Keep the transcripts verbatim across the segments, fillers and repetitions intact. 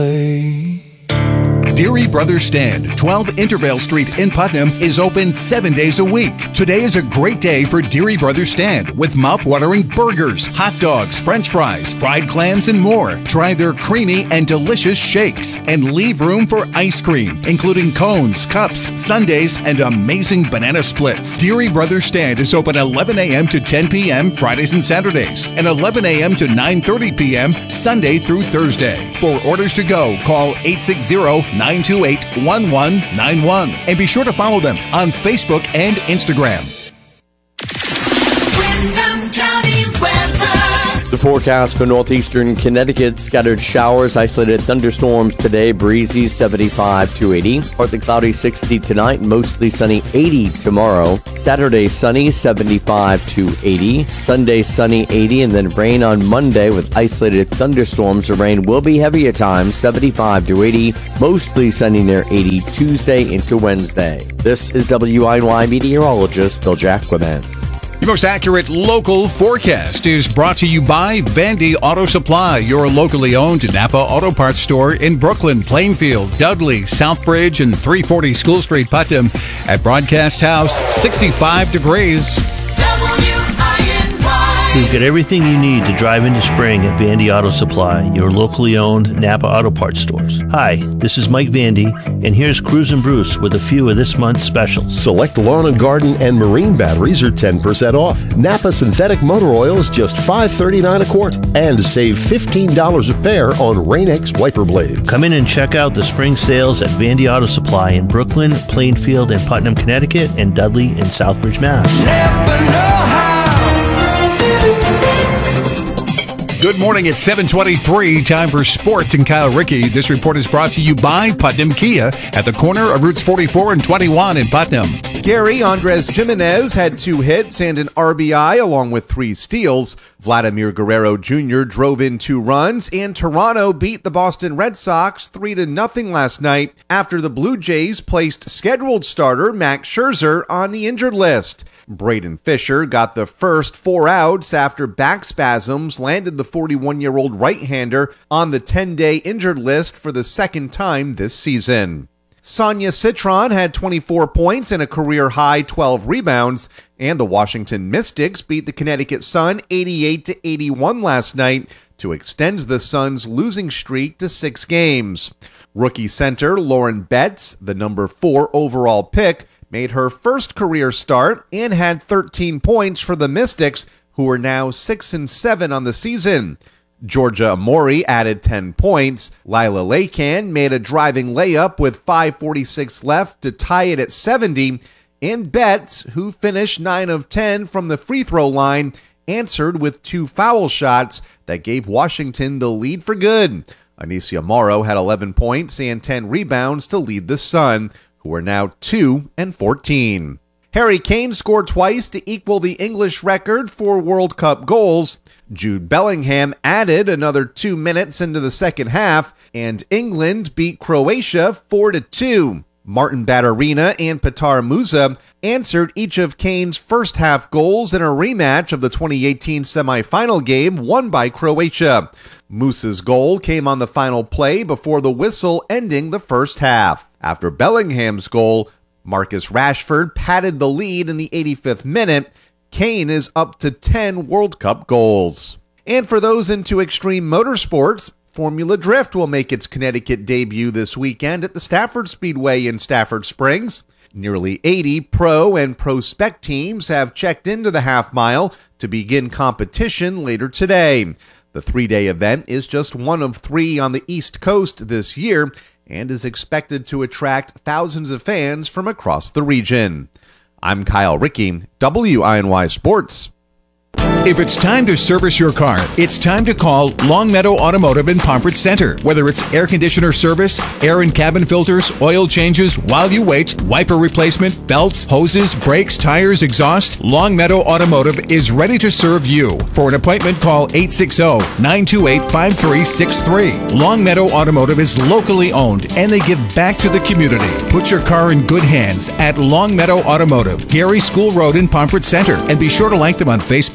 Deary Brothers Stand, twelve Intervale Street in Putnam, is open seven days a week. Today is a great day for Deary Brothers Stand with mouth-watering burgers, hot dogs, french fries, fried clams, and more. Try their creamy and delicious shakes and leave room for ice cream, including cones, cups, sundaes, and amazing banana splits. Deary Brothers Stand is open eleven a.m. to ten p.m. Fridays and Saturdays and eleven a.m. to nine thirty p.m. Sunday through Thursday. For orders to go, call eight six zero, nine two eight, one one nine one and be sure to follow them on Facebook and Instagram. Windham County weather. The forecast for northeastern Connecticut: scattered showers, isolated thunderstorms today, breezy seventy-five to eighty. Partly cloudy sixty tonight, mostly sunny eighty tomorrow. Saturday sunny seventy-five to eighty. Sunday sunny eighty, and then rain on Monday with isolated thunderstorms. The rain will be heavy at times, seventy-five to eighty. Mostly sunny near eighty Tuesday into Wednesday. This is W I N Y meteorologist Bill Jacquemin. Your most accurate local forecast is brought to you by Vandy Auto Supply, your locally owned Napa Auto Parts store in Brooklyn, Plainfield, Dudley, Southbridge, and three forty School Street, Putnam. At Broadcast House, sixty-five degrees. You've got everything you need to drive into spring at Vandy Auto Supply, your locally owned Napa Auto Parts stores. Hi, this is Mike Vandy, and here's Cruisin' Bruce with a few of this month's specials. Select lawn and garden and marine batteries are ten percent off. Napa synthetic motor oil is just five thirty-nine a quart, and save fifteen dollars a pair on Rain-X wiper blades. Come in and check out the spring sales at Vandy Auto Supply in Brooklyn, Plainfield, and Putnam, Connecticut, and Dudley and Southbridge, Mass. Never know how. Good morning. It's seven twenty-three. Time for sports and Kyle Rickey. This report is brought to you by Putnam Kia at the corner of Routes forty-four and twenty-one in Putnam. Gary Andres Jimenez had two hits and an R B I along with three steals. Vladimir Guerrero Junior drove in two runs, and Toronto beat the Boston Red Sox three to nothing last night after the Blue Jays placed scheduled starter Max Scherzer on the injured list. Braden Fisher got the first four outs after back spasms landed the forty-one-year-old right-hander on the ten-day injured list for the second time this season. Sonia Citron had twenty-four points and a career-high twelve rebounds, and the Washington Mystics beat the Connecticut Sun eighty-eight to eighty-one last night to extend the Sun's losing streak to six games. Rookie center Lauren Betts, the number four overall pick, made her first career start and had thirteen points for the Mystics, who are now six and seven on the season. Georgia Amori added ten points. Lila Lakan made a driving layup with five forty-six left to tie it at seventy. And Betts, who finished nine of ten from the free throw line, answered with two foul shots that gave Washington the lead for good. Anicia Morrow had eleven points and ten rebounds to lead the Sun, who are now two and fourteen. Harry Kane scored twice to equal the English record for World Cup goals. Jude Bellingham added another two minutes into the second half, and England beat Croatia four to two. Martin Batterina and Petar Musa answered each of Kane's first half goals in a rematch of the twenty eighteen semifinal game won by Croatia. Musa's goal came on the final play before the whistle ending the first half. After Bellingham's goal, Marcus Rashford padded the lead in the eighty-fifth minute. Kane is up to ten World Cup goals. And for those into extreme motorsports, Formula Drift will make its Connecticut debut this weekend at the Stafford Speedway in Stafford Springs. Nearly eighty pro and pro spec teams have checked into the half mile to begin competition later today. The three-day event is just one of three on the East Coast this year and is expected to attract thousands of fans from across the region. I'm Kyle Rickey, W I N Y Sports. If it's time to service your car, it's time to call Longmeadow Automotive in Pomfret Center. Whether it's air conditioner service, air and cabin filters, oil changes while you wait, wiper replacement, belts, hoses, brakes, tires, exhaust, Longmeadow Automotive is ready to serve you. For an appointment, call eight six zero, nine two eight, five three six three. Longmeadow Automotive is locally owned and they give back to the community. Put your car in good hands at Longmeadow Automotive, Gary School Road in Pomfret Center, and be sure to like them on Facebook.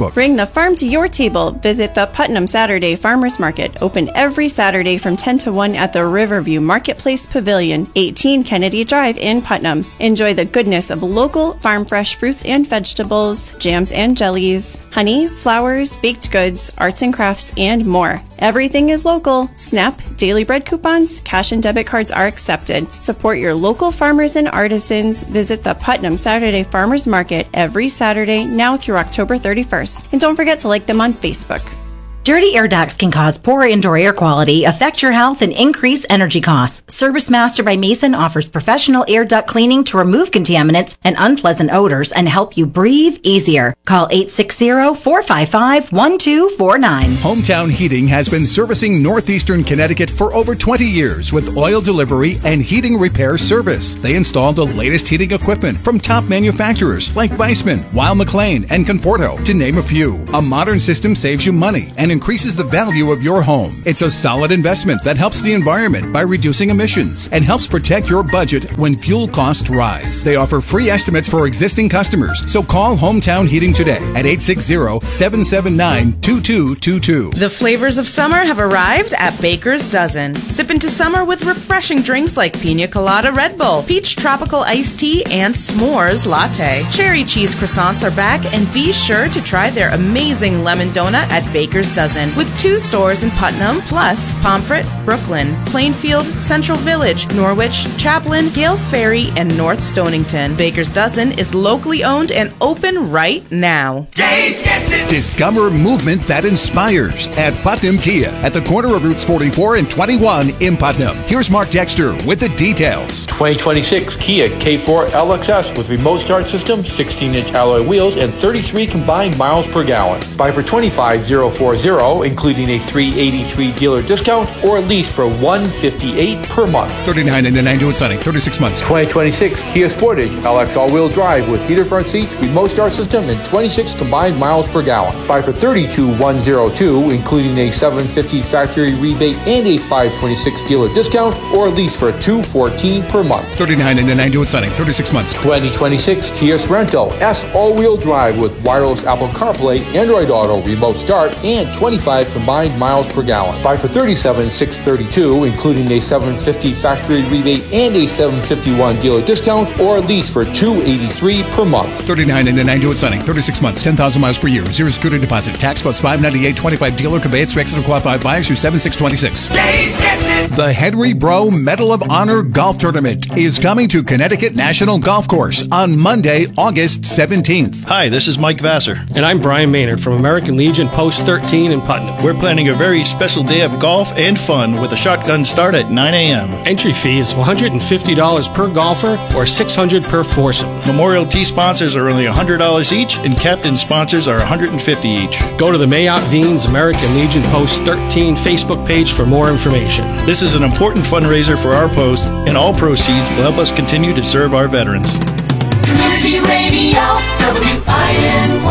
Facebook. Bring the farm to your table. Visit the Putnam Saturday Farmers Market, open every Saturday from ten to one at the Riverview Marketplace Pavilion, eighteen Kennedy Drive in Putnam. Enjoy the goodness of local farm fresh fruits and vegetables, jams and jellies, honey, flowers, baked goods, arts and crafts, and more. Everything is local. SNAP, Daily Bread coupons, cash and debit cards are accepted. Support your local farmers and artisans. Visit the Putnam Saturday Farmers Market every Saturday now through October thirty-first. And don't forget to like them on Facebook. Dirty air ducts can cause poor indoor air quality, affect your health, and increase energy costs. Service Master by Mason offers professional air duct cleaning to remove contaminants and unpleasant odors and help you breathe easier. Call eight six zero, four five five, one two four nine. Hometown Heating has been servicing northeastern Connecticut for over twenty years with oil delivery and heating repair service. They install the latest heating equipment from top manufacturers like Weissman, Weil McLean, and Conforto, to name a few. A modern system saves you money and increases the value of your home. It's a solid investment that helps the environment by reducing emissions and helps protect your budget when fuel costs rise. They offer free estimates for existing customers, so call Hometown Heating today at eight six zero, seven seven nine, two two two two. The flavors of summer have arrived at Baker's Dozen. Sip into summer with refreshing drinks like Pina Colada Red Bull, Peach Tropical Iced Tea, and S'mores Latte. Cherry cheese croissants are back, and be sure to try their amazing lemon donut at Baker's Dozen, with two stores in Putnam, plus Pomfret, Brooklyn, Plainfield, Central Village, Norwich, Chaplin, Gales Ferry, and North Stonington. Baker's Dozen is locally owned and open right now. Gates gets it. Discover movement that inspires at Putnam Kia at the corner of Routes forty-four and twenty-one in Putnam. Here's Mark Dexter with the details. twenty twenty-six Kia K four L X S with remote start system, sixteen inch alloy wheels, and thirty-three combined miles per gallon. Buy for twenty-five thousand forty, including a three hundred eighty-three dollars dealer discount, or lease for one hundred fifty-eight dollars per month. thirty-nine ninety-nine due at signing, thirty-six months. twenty twenty-six Kia Sportage L X all-wheel drive with heated front seats, remote start system, and twenty-six combined miles per gallon. Buy for thirty-two thousand one hundred two, including a seven hundred fifty dollars factory rebate and a five hundred twenty-six dollars dealer discount, or lease for two hundred fourteen dollars per month. thirty-nine ninety-nine due at signing, thirty-six months. twenty twenty-six Kia Sorento S all-wheel drive with wireless Apple CarPlay, Android Auto, remote start, and twenty-five combined miles per gallon. Buy for thirty-seven thousand six hundred thirty-two, including a seven hundred fifty dollars factory rebate and a seven hundred fifty-one dollars dealer discount, or lease for two hundred eighty-three dollars per month. thirty-nine ninety-nine due at signing, thirty-six months, ten thousand miles per year, zero security deposit, tax plus five hundred ninety-eight dollars twenty-five dealer conveyance to exit qualified buyers through seven six twenty-six. Gates gets it. The Henry Bro Medal of Honor Golf Tournament is coming to Connecticut National Golf Course on Monday, August seventeenth. Hi, this is Mike Vassar. And I'm Brian Maynard from American Legion Post thirteen in Putnam. We're planning a very special day of golf and fun with a shotgun start at nine a.m. Entry fee is one hundred fifty dollars per golfer or six hundred dollars per foursome. Memorial Tee sponsors are only one hundred dollars each, and captain sponsors are one hundred fifty dollars each. Go to the Mayotte Vines American Legion Post thirteen Facebook page for more information. This is an important fundraiser for our post, and all proceeds will help us continue to serve our veterans. Community Radio, W I N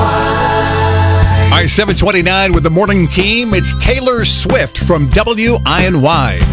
Y. All right, seven twenty-nine with the morning team. It's Taylor Swift from W I N Y.